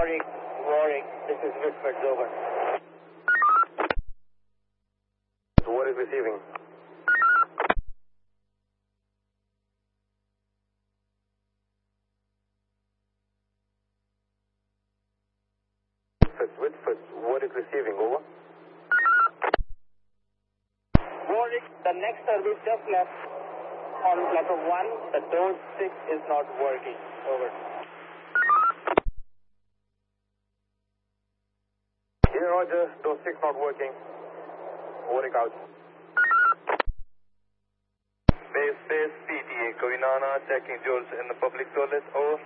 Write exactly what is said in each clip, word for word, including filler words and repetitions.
Warwick, Warwick, this is Whitford, over. What is receiving? Whitford, Whitford, what is receiving, over? Warwick, the next service just left on platform one, the door six is not working, over. Yeah, Roger, door six not working. Warwick out. Base, base, P T A, Koinana, checking Jules in the public toilet, over.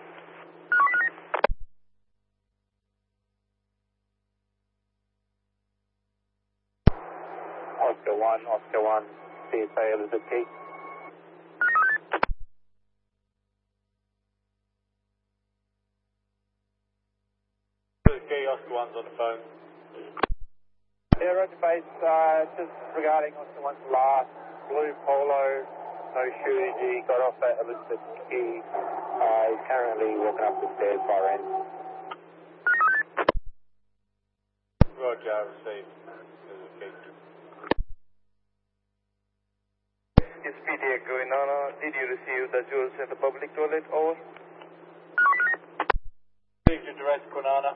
Oscar one, Oscar one, C S I Elizabeth Gate. Okay, Oscar one's on the phone. Yeah, Roger base, uh, just regarding Oscar one's last blue polo, no shoe injury, got off at Elizabeth Key, uh, is currently walking up the stairs far end. Roger, received. It's P T A, Koinana, did you receive the Jules in the public toilet, over? Received your direct, Koinana.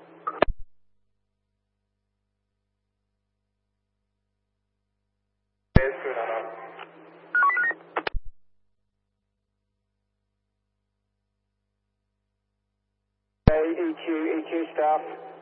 Yes, Koinana. Hey, E Q, E Q staff.